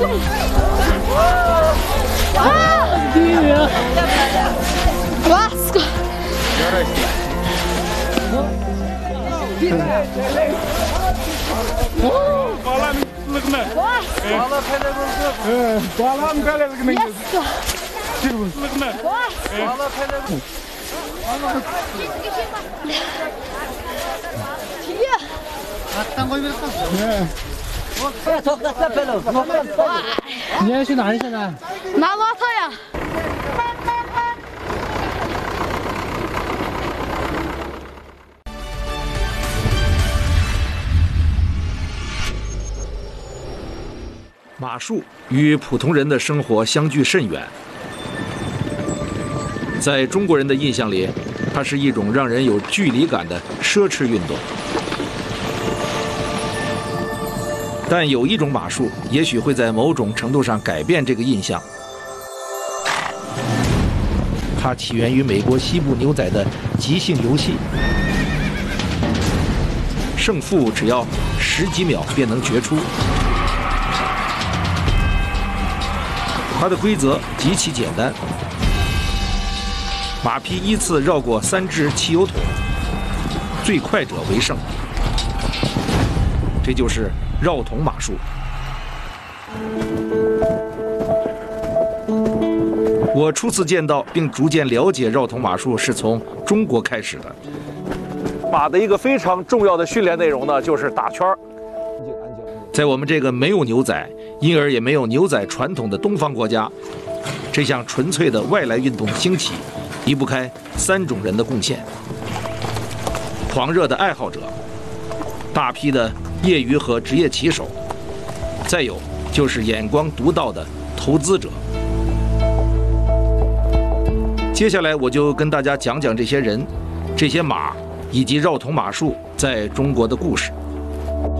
Vasco. 你要去哪里现在？ 拿骆驼呀。 马术与普通人的生活相距甚远，在中国人的印象里，它是一种让人有距离感的奢侈运动。但有一种马术，也许会在某种程度上改变这个印象。它起源于美国西部牛仔的即兴游戏，胜负只要10几秒便能决出。它的规则极其简单，马匹依次绕过3只汽油桶，最快者为胜。这就是绕桶马术。我初次见到并逐渐了解绕桶马术是从中国开始的。马的一个非常重要的训练内容呢，就是打圈儿。在我们这个没有牛仔，因而也没有牛仔传统的东方国家，这项纯粹的外来运动的兴起，离不开3种人的贡献：狂热的爱好者，大批的业余和职业骑手，再有就是眼光独到的投资者。接下来我就跟大家讲讲这些人、这些马以及绕桶马术在中国的故事。